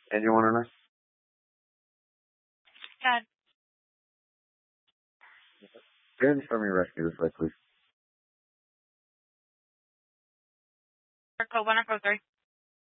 And you want to know? God, Go ahead and show me rescue this way, please. code 1 or code 3.